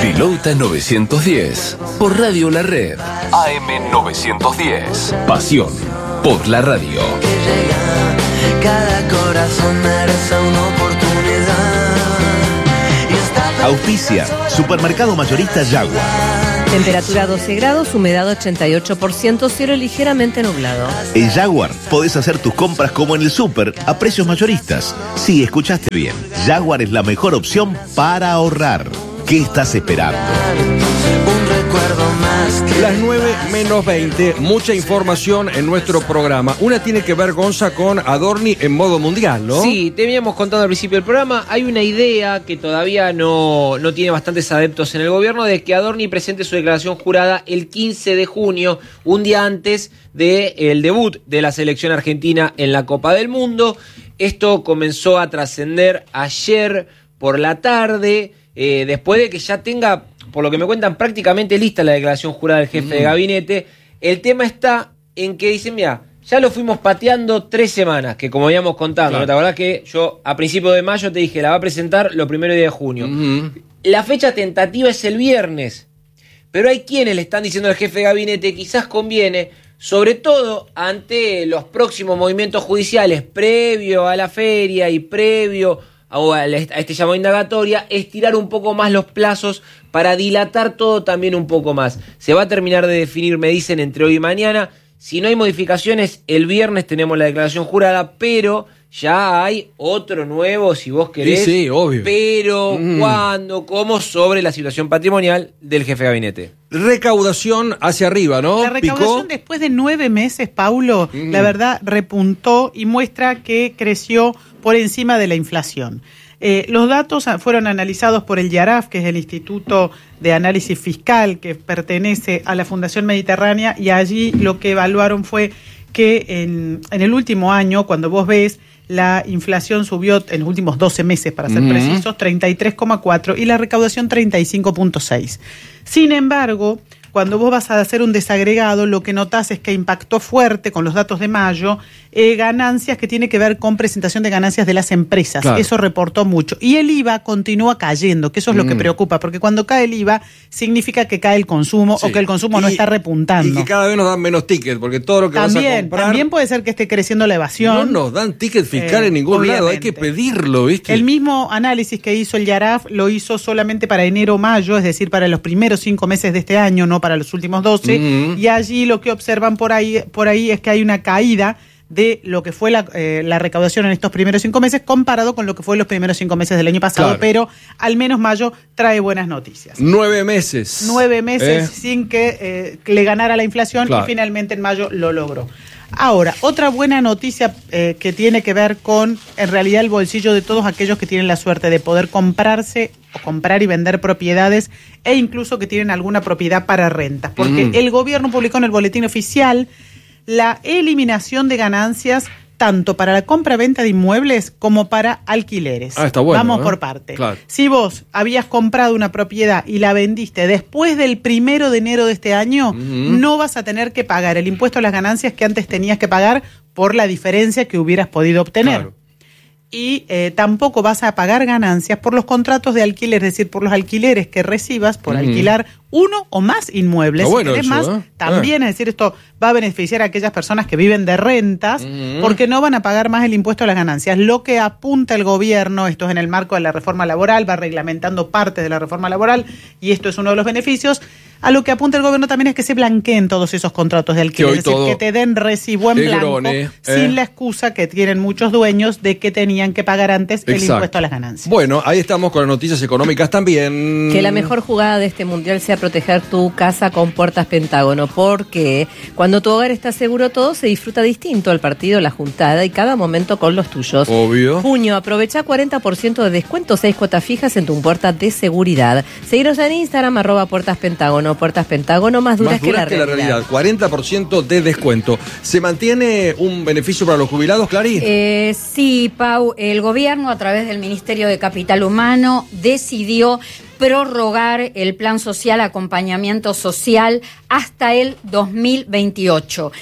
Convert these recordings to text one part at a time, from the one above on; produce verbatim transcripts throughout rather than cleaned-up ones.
Pelota novecientos diez, por Radio La Red. A M novecientos diez. Pasión por la radio. Cada corazón merece una oportunidad. Auspicia, Supermercado Mayorista Jaguar. Temperatura doce grados, humedad ochenta y ocho por ciento, cielo ligeramente nublado. En Jaguar podés hacer tus compras como en el súper, a precios mayoristas. Sí, escuchaste bien. Jaguar es la mejor opción para ahorrar. ¿Qué estás esperando? Un recuerdo más que Las nueve menos veinte, mucha información en nuestro programa. Una tiene que ver, Gonza, con Adorni en modo mundial, ¿no? Sí, te habíamos contado al principio del programa, hay una idea que todavía no, no tiene bastantes adeptos en el gobierno de que Adorni presente su declaración jurada el quince de junio, un día antes del debut de la selección argentina en la Copa del Mundo. Esto comenzó a trascender ayer por la tarde, eh, después de que ya tenga, por lo que me cuentan, prácticamente lista la declaración jurada del jefe mm. de gabinete. El tema está en que dicen, mira, ya lo fuimos pateando tres semanas, que como habíamos contado, claro. ¿no? ¿Te acordás que yo a principios de mayo te dije, la va a presentar los primeros días de junio? Mm-hmm. La fecha tentativa es el viernes, pero hay quienes le están diciendo al jefe de gabinete, quizás conviene, sobre todo ante los próximos movimientos judiciales, previo a la feria y previo a este llamado indagatoria, estirar un poco más los plazos para dilatar todo también un poco más. Se va a terminar de definir, me dicen, entre hoy y mañana. Si no hay modificaciones, el viernes tenemos la declaración jurada, pero ya hay otro nuevo, si vos querés. Sí, sí, obvio. Pero, mm. ¿cuándo? ¿Cómo? Sobre la situación patrimonial del jefe de gabinete. Recaudación hacia arriba, ¿no? La recaudación ¿Picó? Después de nueve meses, Paulo, mm. la verdad repuntó y muestra que creció por encima de la inflación. Eh, los datos fueron analizados por el YARAF, que es el Instituto de Análisis Fiscal, que pertenece a la Fundación Mediterránea, y allí lo que evaluaron fue que en, en el último año, cuando vos ves, la inflación subió en los últimos doce meses, para ser mm. precisos, treinta y tres coma cuatro y la recaudación treinta y cinco punto seis. Sin embargo, cuando vos vas a hacer un desagregado, lo que notás es que impactó fuerte con los datos de mayo eh, ganancias que tiene que ver con presentación de ganancias de las empresas. Claro. Eso reportó mucho. Y el I V A continúa cayendo, que eso es mm. lo que preocupa, porque cuando cae el I V A significa que cae el consumo sí. o que el consumo y, no está repuntando. Y que cada vez nos dan menos tickets, porque todo lo que también, vas a comprar... También puede ser que esté creciendo la evasión. No nos dan ticket fiscal eh, en ningún obviamente. lado, hay que pedirlo, ¿viste? El mismo análisis que hizo el YARAF lo hizo solamente para enero-mayo, es decir, para los primeros cinco meses de este año, no para los últimos doce, uh-huh. y allí lo que observan por ahí, por ahí es que hay una caída de lo que fue la, eh, la recaudación en estos primeros cinco meses comparado con lo que fue los primeros cinco meses del año pasado, claro. pero al menos mayo trae buenas noticias. Nueve meses. Nueve meses ¿Eh? sin que eh, le ganara la inflación claro. y finalmente en mayo lo logró. Ahora, otra buena noticia eh, que tiene que ver con, en realidad, el bolsillo de todos aquellos que tienen la suerte de poder comprarse o comprar y vender propiedades e incluso que tienen alguna propiedad para rentas. Porque mm. el gobierno publicó en el boletín oficial la eliminación de ganancias tanto para la compra-venta de inmuebles como para alquileres. Ah, está bueno. Vamos ¿eh? por parte. Claro. Si vos habías comprado una propiedad y la vendiste después del primero de enero de este año, uh-huh. no vas a tener que pagar el impuesto a las ganancias que antes tenías que pagar por la diferencia que hubieras podido obtener. Claro. Y eh, tampoco vas a pagar ganancias por los contratos de alquiler, es decir, por los alquileres que recibas por uh-huh. alquilar uno o más inmuebles. Está bueno si querés eso, más, ¿eh? también, eh. es decir, esto va a beneficiar a aquellas personas que viven de rentas uh-huh. porque no van a pagar más el impuesto a las ganancias. Lo que apunta el gobierno, esto es en el marco de la reforma laboral, va reglamentando partes de la reforma laboral y esto es uno de los beneficios. A lo que apunta el gobierno también es que se blanqueen todos esos contratos de alquiler, es decir, que te den recibo en blanco grone, eh. sin la excusa que tienen muchos dueños de que tenían que pagar antes Exacto. el impuesto a las ganancias. Bueno, ahí estamos con las noticias económicas también. Que la mejor jugada de este mundial sea proteger tu casa con Puertas Pentágono, porque cuando tu hogar está seguro todo se disfruta distinto, el partido, la juntada y cada momento con los tuyos. Obvio. Junio, aprovecha cuarenta por ciento de descuento, seis cuotas fijas en tu puerta de seguridad. Seguiros en Instagram, arroba Puertas Pentágono. Puertas Pentágono, más duras, más duras que, la, que la realidad. cuarenta por ciento de descuento. ¿Se mantiene un beneficio para los jubilados, Clary? Eh, sí, Pau. El gobierno, a través del Ministerio de Capital Humano, decidió prorrogar el plan social, acompañamiento social, hasta el dos mil veintiocho.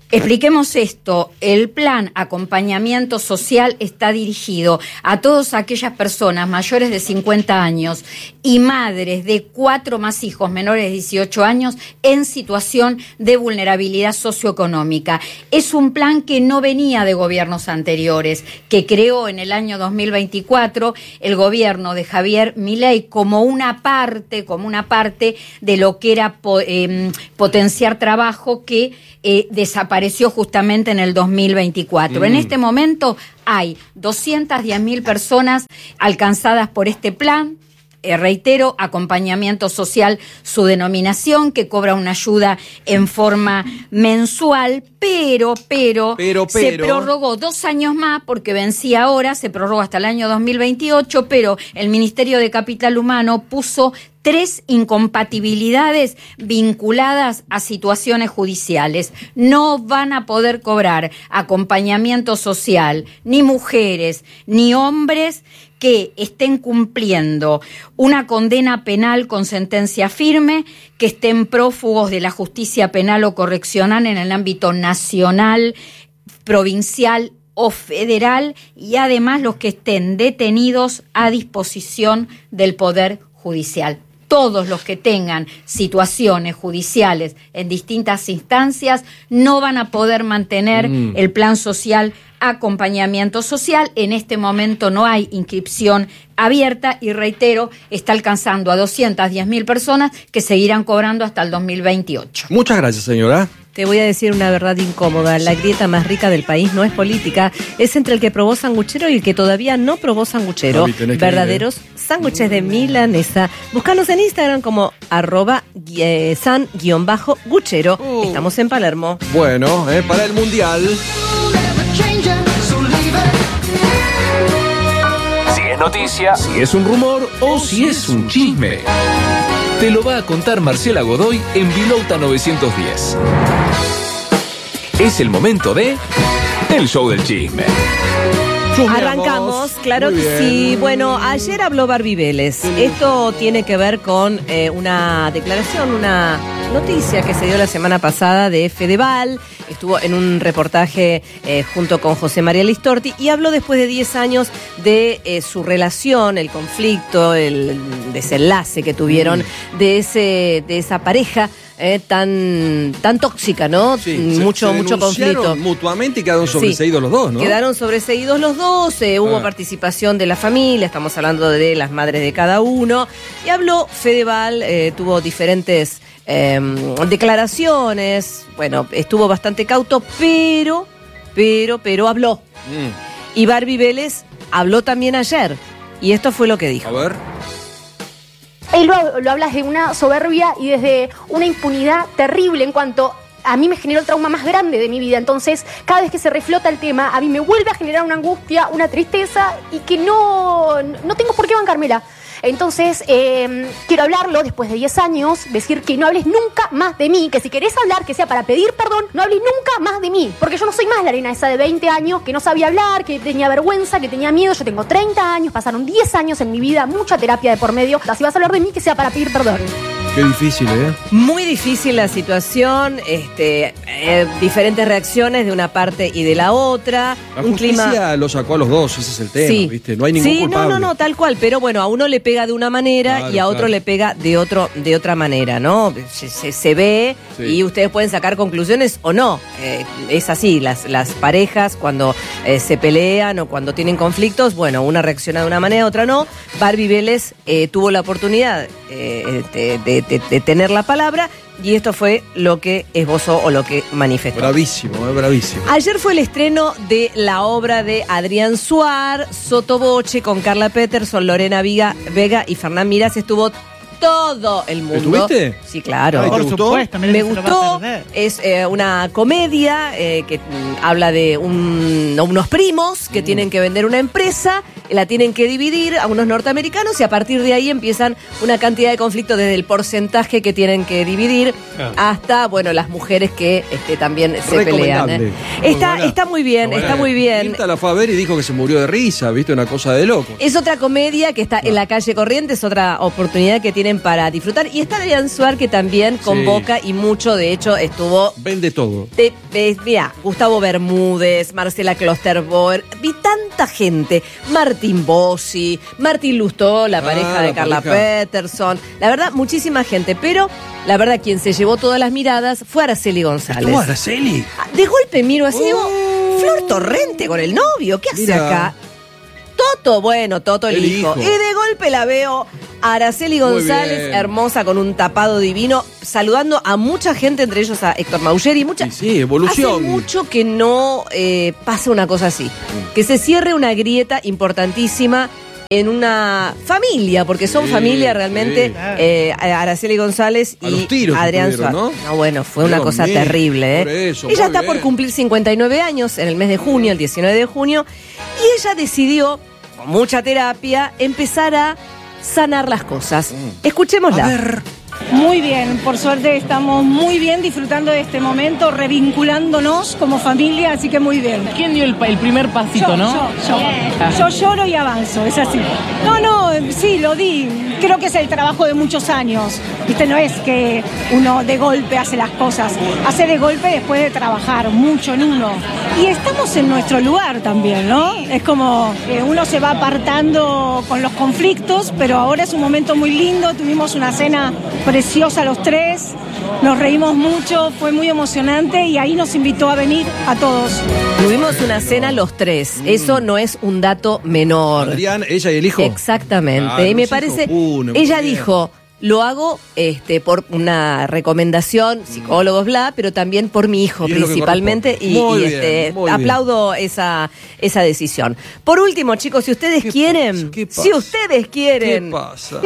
Expliquemos esto, el plan acompañamiento social está dirigido a todas aquellas personas mayores de cincuenta años y madres de cuatro más hijos menores de dieciocho años en situación de vulnerabilidad socioeconómica. Es un plan que no venía de gobiernos anteriores, que creó en el año dos mil veinticuatro el gobierno de Javier Milei como una parte, como una parte de lo que era po- eh, potenciar trabajo que eh, desapareció apareció justamente en el dos mil veinticuatro. Mm. En este momento hay doscientas diez mil personas alcanzadas por este plan. Eh, reitero, acompañamiento social, su denominación, que cobra una ayuda en forma mensual, pero, pero, pero, pero, se prorrogó dos años más porque vencía ahora, se prorrogó hasta el año dos mil veintiocho, pero el Ministerio de Capital Humano puso tres incompatibilidades vinculadas a situaciones judiciales. No van a poder cobrar acompañamiento social ni mujeres ni hombres que estén cumpliendo una condena penal con sentencia firme, que estén prófugos de la justicia penal o correccional en el ámbito nacional, provincial o federal, y además los que estén detenidos a disposición del Poder Judicial. Todos los que tengan situaciones judiciales en distintas instancias no van a poder mantener mm. el plan social, acompañamiento social. En este momento no hay inscripción abierta y, reitero, está alcanzando a doscientas diez mil personas que seguirán cobrando hasta el dos mil veintiocho. Muchas gracias, señora. Te voy a decir una verdad incómoda. La grieta más rica del país no es política, es entre el que probó sanguchero y el que todavía no probó sanguchero. Javi, verdaderos sándwiches de milanesa. Búscanos en Instagram como arroba eh, san-guchero. Uh. Estamos en Palermo. Bueno, eh, para el Mundial. Si es noticia, si es un rumor o si es un chisme, te lo va a contar Marcela Godoy en Vilauta novecientos diez. Es el momento de El Show del Chisme. Arrancamos, claro que sí. Bueno, ayer habló Barbie Vélez. Esto tiene que ver con eh, una declaración, una noticia que se dio la semana pasada de Fedeval. Estuvo en un reportaje eh, junto con José María Listorti y habló después de diez años de eh, su relación, el conflicto, el desenlace que tuvieron mm. de ese de esa pareja eh, tan tan tóxica, ¿no? Sí, mucho se, se mucho conflicto. Mutuamente y quedaron sobreseídos sí, los dos, ¿no? Quedaron sobreseídos los dos, eh, hubo ah. participación de la familia, estamos hablando de las madres de cada uno, y habló Fedeval, eh, tuvo diferentes eh, declaraciones, bueno, estuvo bastante cauto, pero, pero, pero habló. Mm. Y Barbie Vélez habló también ayer, y esto fue lo que dijo. A ver. Él lo, lo habla desde una soberbia y desde una impunidad terrible en cuanto a mí me generó el trauma más grande de mi vida. Entonces, cada vez que se reflota el tema, a mí me vuelve a generar una angustia, una tristeza y que no, no tengo por qué bancármela. Entonces, eh, quiero hablarlo después de diez años, decir que no hables nunca más de mí, que si querés hablar, que sea para pedir perdón, no hables nunca más de mí, porque yo no soy más la arena esa de veinte años, que no sabía hablar, que tenía vergüenza, que tenía miedo. Yo tengo treinta años, pasaron diez años en mi vida, mucha terapia de por medio. Si vas a hablar de mí, que sea para pedir perdón. Qué difícil, ¿eh? Muy difícil la situación, este, eh, diferentes reacciones de una parte y de la otra. La un justicia clima... lo sacó a los dos, ese es el tema, sí. ¿viste? No hay ningún sí, culpable. no, no, no, tal cual, pero bueno, a uno le pega de una manera claro, y a otro claro. le pega de otro, de otra manera, ¿no? Se, se, se ve sí. y ustedes pueden sacar conclusiones o no. Eh, es así, las, las parejas cuando eh, se pelean o cuando tienen conflictos, bueno, una reacciona de una manera, otra no. Barbie Vélez eh, tuvo la oportunidad eh, de, de, de, de tener la palabra y esto fue lo que esbozó o lo que manifestó. Bravísimo, eh, bravísimo. Ayer fue el estreno de la obra de Adrián Suar, Sotoboche, con Carla Peterson, Lorena Vega, Vega y Fernán Mirás. Estuvo todo el mundo. ¿Estuviste? Sí, claro. Ay, por supuesto, me gustó. Es eh, una comedia eh, que mm, habla de un, unos primos que mm. tienen que vender una empresa, la tienen que dividir a unos norteamericanos y a partir de ahí empiezan una cantidad de conflictos desde el porcentaje que tienen que dividir ah. hasta, bueno, las mujeres que este, también se pelean. ¿eh? Está, está muy bien, bueno, está muy bien. Quinta la fue a ver y dijo que se murió de risa, ¿viste? Una cosa de loco. Es otra comedia que está ah. en la calle Corrientes, otra oportunidad que tiene tienen para disfrutar. Y está Adrián Suar, que también convoca y mucho, de hecho, estuvo... Vende todo. De, de, mira, Gustavo Bermúdez, Marcela Klosterboer, vi tanta gente. Martín Bossi, Martín Lustó, la pareja Ah, de la Carla pareja. Peterson. La verdad, muchísima gente. Pero, la verdad, quien se llevó todas las miradas fue Araceli González. ¿Estuvo Araceli? De golpe miro así, digo, Flor Torrente con el novio, ¿qué hace Mira. acá? Toto, bueno, Toto el, El hijo. hijo. Y de golpe la veo a Araceli Muy González, bien. hermosa, con un tapado divino, saludando a mucha gente, entre ellos a Héctor Maugeri. Mucha, Sí, sí, evolución. Hace mucho que no eh, pasa una cosa así. Que se cierre una grieta importantísima en una familia, porque son Sí, familia realmente, sí. eh, Araceli González A y los tiros Adrián estuvieron, Suárez. ¿no? No, bueno, fue una Dios cosa mío, terrible. por ¿eh? eso, Ella muy está por bien. cumplir cincuenta y nueve años en el mes de junio, el diecinueve de junio, y ella decidió, con mucha terapia, empezar a sanar las cosas. Escuchémosla. A ver. Muy bien, por suerte estamos muy bien disfrutando de este momento, revinculándonos como familia, así que muy bien. ¿Quién dio el, pa- el primer pasito, Yo, no? yo, yo. Yo lloro y avanzo, es así. No, no, sí, lo di. Creo que es el trabajo de muchos años. Viste, no es que uno de golpe hace las cosas. Hace de golpe después de trabajar mucho en uno. Y estamos en nuestro lugar también, ¿no? Es como que uno se va apartando con los conflictos, pero ahora es un momento muy lindo. Tuvimos una cena preciosa los tres. Nos reímos mucho, fue muy emocionante y ahí nos invitó a venir a todos. Tuvimos una cena los tres. Eso no es un dato menor. Adrián, ella y el hijo. Exactamente. Ah, y me los parece, hijos, uno, muy ella bien. dijo, lo hago este por una recomendación, psicólogos, bla, pero también por mi hijo Y es lo que principalmente. Y, corresponde. Muy y, bien, este, muy bien. aplaudo esa, esa decisión. Por último, chicos, si ustedes ¿Qué quieren, pasa? ¿Qué pasa? si ustedes quieren ¿Qué pasa?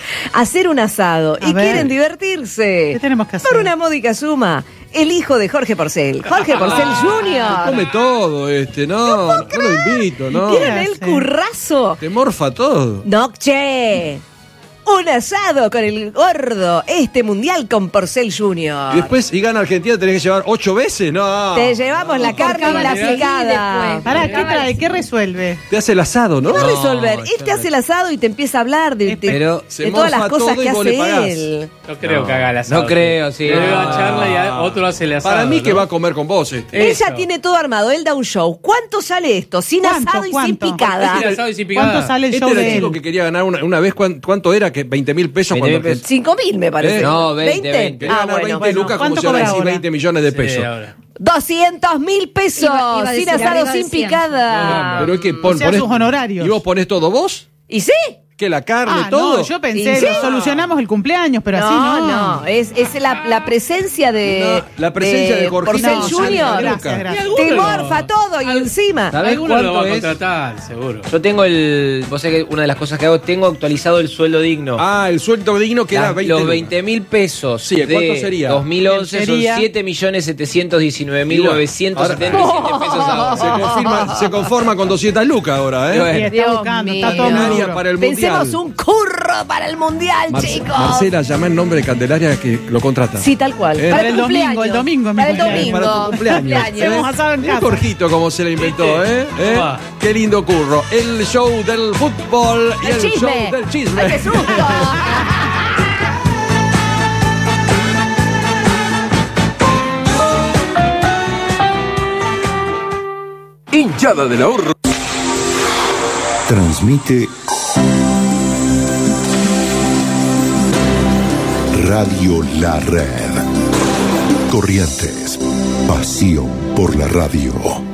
hacer un asado A y ver. quieren divertirse, ¿Qué tenemos que hacer? por una módica suma, el hijo de Jorge Porcel, Jorge Porcel junior Come todo este, no, no, lo invito, no. ¿Vieron ¿Qué el hace? currazo? Te morfa todo. No, che. Un asado con el gordo. Este mundial con Porcel junior. Y después, si gana Argentina, tenés que llevar ocho veces, no. Te llevamos la carne y la cábala, sí, picada. después. Pará, ¿qué Cábala. trae? ¿Qué resuelve? Te hace el asado, ¿no? ¿Qué va a resolver? No, Este hace el asado y te empieza a hablar de, de- Pero se de todas las morfa cosas todo que y vos le hace pagás. él. No creo No, que haga el asado. no creo, sí. Le da No. charla y a otro hace el asado. Para mí que ¿no? va a comer con vos este. Eso. Ella tiene todo armado, él da un show. ¿Cuánto sale esto? Sin ¿Cuánto, asado y sin cuánto? picada. Sin asado y sin picada. ¿Cuánto sale el Este show era el de chico él? que quería ganar una, una vez, ¿cuán- ¿cuánto era? Que veinte mil pesos. veinte cuando mil pesos. Cinco mil me parece. ¿Eh? No, veinte, veinte. Quería Ah, ganar bueno. veinte bueno. lucas como ¿Cuánto si ahora cobra decís ahora? veinte millones de Sí, pesos. ahora. doscientos mil pesos. Iba- iba a sin decir, asado, arriba de sin cien. picada. Pero es que O pon, sea, ponés- sus honorarios. ¿Y vos ponés todo vos? ¿Y sí? ¿Qué, la carne, Ah, todo? no, yo pensé, ¿Y sí? lo solucionamos el cumpleaños, pero así no, no. no, es, es la, la presencia de. No, la presencia de Jorgito Porcel No, Junior. gracias, gracias. Te morfa todo y encima. ¿Sabés Alguno lo va cuánto a es? contratar, seguro. Yo tengo el. Vos sabés que una de las cosas que hago, tengo actualizado el sueldo digno. Ah, el sueldo digno que era Las- veinte los lucas. veinte mil pesos Sí, ¿cuánto de sería? dos mil once son Sería- siete millones setecientos diecinueve mil novecientos setenta y siete pesos ahora. Se, confirma- se conforma con doscientas lucas ahora, ¿eh? Bueno. Y está Dios buscando, mío. está todo muy Área duro. para el Pensemos mundial. un curro para el mundial, Mar- chicos. Marcela, llama el nombre de Candelaria que lo contrata. Sí, tal cual. Eh, Para, Para el el domingo, cumpleaños. el domingo es mi Para el cumpleaños. domingo. Para tu cumpleaños. Hacemos asado en Mirá casa. Jorgito como se le inventó, ¿eh? ¿Eh? Toma. Qué lindo curro. El show del fútbol y El el, chisme. show del chisme. ¡Ay, qué susto! Hinchada del ahorro. Transmite Radio La Red. Corrientes. Pasión por la radio.